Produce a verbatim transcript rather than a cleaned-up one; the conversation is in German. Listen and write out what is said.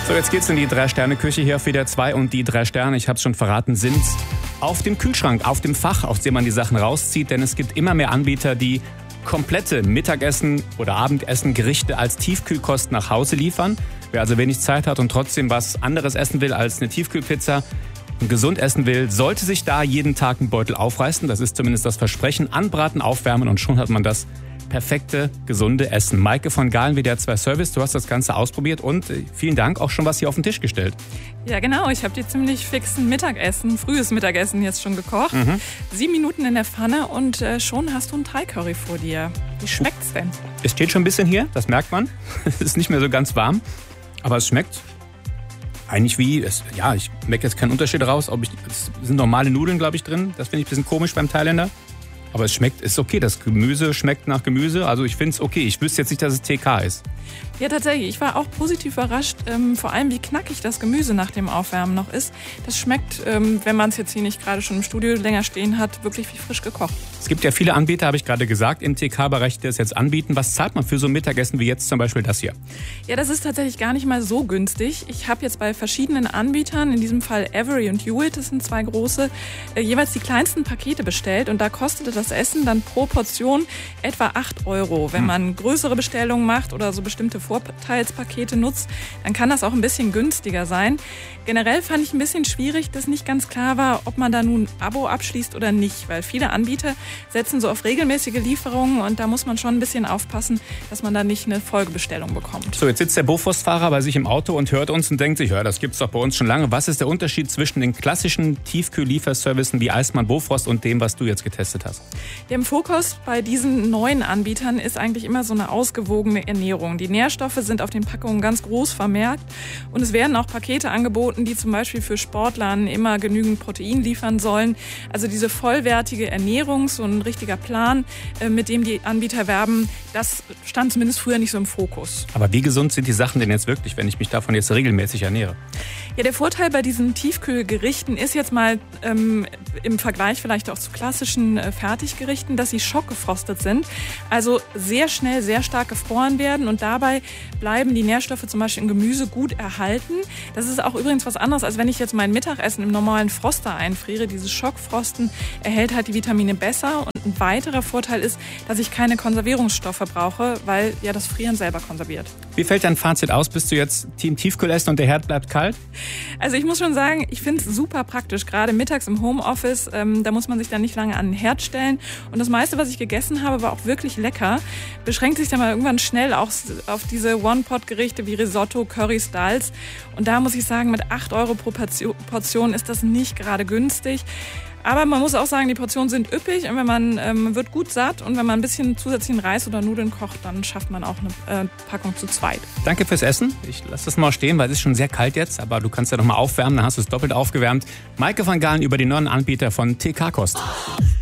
So, jetzt geht's in die Drei-Sterne-Küche hier auf W D R zwei und die drei Sterne, ich habe es schon verraten, sind auf dem Kühlschrank, auf dem Fach, aus dem man die Sachen rauszieht, denn es gibt immer mehr Anbieter, die komplette Mittagessen oder Abendessen Gerichte als Tiefkühlkost nach Hause liefern. Wer also wenig Zeit hat und trotzdem was anderes essen will als eine Tiefkühlpizza und gesund essen will, sollte sich da jeden Tag einen Beutel aufreißen. Das ist zumindest das Versprechen. Anbraten, aufwärmen und schon hat man das perfekte, gesunde Essen. Maike von Gahlen, W D R zwei Service, du hast das Ganze ausprobiert und vielen Dank, auch schon was hier auf den Tisch gestellt. Ja genau, ich habe dir ziemlich fixen Mittagessen, frühes Mittagessen jetzt schon gekocht. Mhm. Sieben Minuten in der Pfanne und äh, schon hast du ein Thai-Curry vor dir. Wie schmeckt's denn? Es steht schon ein bisschen hier, das merkt man. Es ist nicht mehr so ganz warm, aber es schmeckt eigentlich wie, es, ja, ich merke jetzt keinen Unterschied raus. Ob ich, es sind normale Nudeln, glaube ich, drin. Das finde ich ein bisschen komisch beim Thailänder. Aber es schmeckt, ist okay. Das Gemüse schmeckt nach Gemüse. Also ich finde es okay. Ich wüsste jetzt nicht, dass es T K ist. Ja, tatsächlich. Ich war auch positiv überrascht, ähm, vor allem wie knackig das Gemüse nach dem Aufwärmen noch ist. Das schmeckt, ähm, wenn man es jetzt hier nicht gerade schon im Studio länger stehen hat, wirklich wie frisch gekocht. Es gibt ja viele Anbieter, habe ich gerade gesagt, im T K-Bereich, die das jetzt anbieten. Was zahlt man für so ein Mittagessen wie jetzt zum Beispiel das hier? Ja, das ist tatsächlich gar nicht mal so günstig. Ich habe jetzt bei verschiedenen Anbietern, in diesem Fall Avery und Hewitt, das sind zwei große, äh, jeweils die kleinsten Pakete bestellt. Und da kostete das Essen dann pro Portion etwa acht Euro. Wenn man größere Bestellungen macht oder so bestimmte Vorteilspakete nutzt, dann kann das auch ein bisschen günstiger sein. Generell fand ich ein bisschen schwierig, dass nicht ganz klar war, ob man da nun ein Abo abschließt oder nicht, weil viele Anbieter setzen so auf regelmäßige Lieferungen und da muss man schon ein bisschen aufpassen, dass man da nicht eine Folgebestellung bekommt. So, jetzt sitzt der Bofrost-Fahrer bei sich im Auto und hört uns und denkt sich, ja, das gibt's doch bei uns schon lange. Was ist der Unterschied zwischen den klassischen Tiefkühl-Lieferservicen wie Eismann Bofrost und dem, was du jetzt getestet hast? Ja, im Fokus bei diesen neuen Anbietern ist eigentlich immer so eine ausgewogene Ernährung. Die Nährstoffe sind auf den Packungen ganz groß vermerkt und es werden auch Pakete angeboten, die zum Beispiel für Sportlern immer genügend Protein liefern sollen. Also diese vollwertige Ernährung, so ein richtiger Plan, mit dem die Anbieter werben, das stand zumindest früher nicht so im Fokus. Aber wie gesund sind die Sachen denn jetzt wirklich, wenn ich mich davon jetzt regelmäßig ernähre? Ja, der Vorteil bei diesen Tiefkühlgerichten ist jetzt mal ähm, im Vergleich vielleicht auch zu klassischen äh, Fertiggerichten, dass sie schockgefrostet sind. Also sehr schnell, sehr stark gefroren werden und dabei bleiben die Nährstoffe zum Beispiel im Gemüse gut erhalten. Das ist auch übrigens was anderes, als wenn ich jetzt mein Mittagessen im normalen Froster einfriere. Dieses Schockfrosten erhält halt die Vitamine besser. Und ein weiterer Vorteil ist, dass ich keine Konservierungsstoffe brauche, weil ja das Frieren selber konserviert. Wie fällt dein Fazit aus? Bist du jetzt Team Tiefkühlessen und der Herd bleibt kalt? Also ich muss schon sagen, ich finde es super praktisch, gerade mittags im Homeoffice, ähm, da muss man sich dann nicht lange an den Herd stellen. Und das meiste, was ich gegessen habe, war auch wirklich lecker. Beschränkt sich dann mal irgendwann schnell auch auf diese One-Pot-Gerichte wie Risotto, Curry, Styles. Und da muss ich sagen, mit acht Euro pro Portion ist das nicht gerade günstig. Aber man muss auch sagen, die Portionen sind üppig und wenn man ähm, wird gut satt und wenn man ein bisschen zusätzlichen Reis oder Nudeln kocht, dann schafft man auch eine äh, Packung zu zweit. Danke fürs Essen. Ich lasse das mal stehen, weil es ist schon sehr kalt jetzt, aber du kannst ja noch mal aufwärmen, dann hast du es doppelt aufgewärmt. Maike von Gahlen über die neuen Anbieter von T K-Kost.